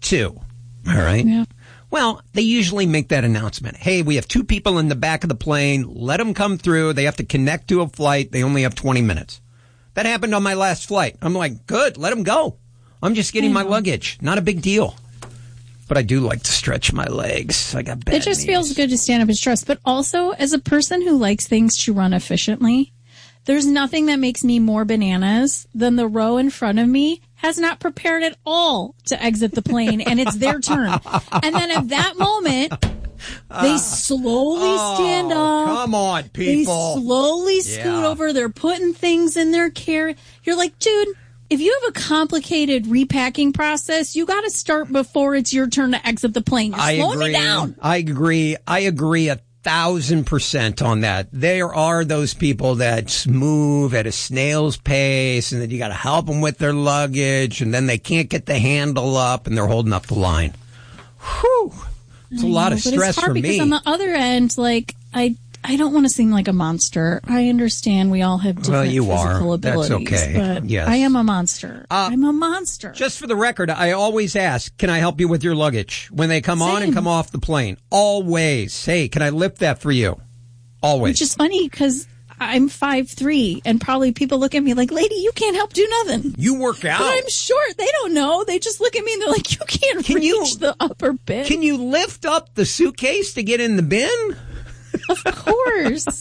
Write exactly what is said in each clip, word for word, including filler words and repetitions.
two. All right? Yeah. Well, they usually make that announcement. Hey, we have two people in the back of the plane. Let them come through. They have to connect to a flight. They only have twenty minutes. That happened on my last flight. I'm like, good, let them go. I'm just getting my luggage. Not a big deal. But I do like to stretch my legs. I got bad It just knees. feels good to stand up and stretch. But also, as a person who likes things to run efficiently, there's nothing that makes me more bananas than the row in front of me has not prepared at all to exit the plane, and it's their turn. And then at that moment, they slowly oh, stand up. Come on, people. They slowly scoot Yeah. over. They're putting things in their carry. You're like, dude, if you have a complicated repacking process, you got to start before it's your turn to exit the plane. You're I slowing agree. me down. I agree. I agree a thousand percent on that. There are those people that move at a snail's pace, and then you got to help them with their luggage, and then they can't get the handle up, and they're holding up the line. Whew. It's a I lot know, of but stress it's hard for because me. on the other end, like, I I don't want to seem like a monster. I understand we all have different Well, you physical are. That's abilities. okay. But Yes. I am a monster. Uh, I'm a monster. Just for the record, I always ask, can I help you with your luggage? When they come on and Same. come off the plane. Always. Hey, can I lift that for you? Always. Which is funny because I'm five three, and probably people look at me like, lady, you can't help do nothing. You work out. But I'm short. They don't know. They just look at me and they're like, you can't Can reach you- the upper bit. Can you lift up the suitcase to get in the bin? Of course.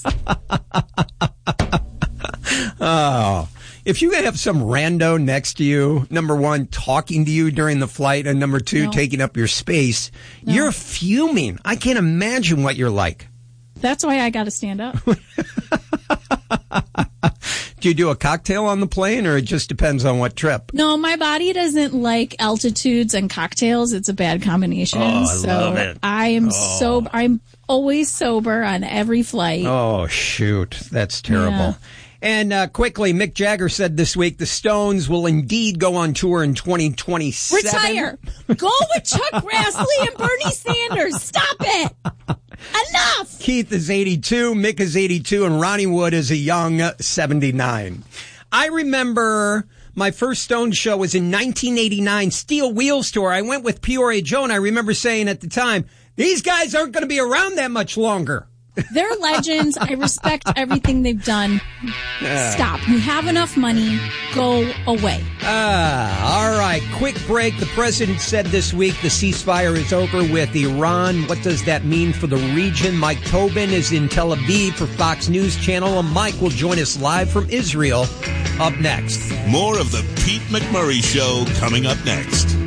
Oh, if you have some rando next to you, number one, talking to you during the flight, and number two, No. taking up your space, No. you're fuming. I can't imagine what you're like. That's why I got to stand up. Do you do a cocktail on the plane, or it just depends on what trip? No, my body doesn't like altitudes and cocktails. It's a bad combination. Oh, I so love it. I am sober. I'm always sober on every flight. Oh, shoot. That's terrible. Yeah. And uh, quickly, Mick Jagger said this week the Stones will indeed go on tour in twenty twenty-seven. Retire. Go with Chuck Grassley and Bernie Sanders. Stop it. Enough. Keith is eighty-two, Mick is eighty-two, and Ronnie Wood is a young seventy-nine. I remember my first Stones show was in nineteen eighty-nine, Steel Wheels Tour. I went with Peoria Joe, and I remember saying at the time, these guys aren't going to be around that much longer. They're legends. I respect everything they've done. Stop. You have enough money. Go away. Ah, all right. Quick break. The president said this week the ceasefire is over with Iran. What does that mean for the region? Mike Tobin is in Tel Aviv for Fox News Channel, and Mike will join us live from Israel up next. More of the Pete McMurray Show coming up next.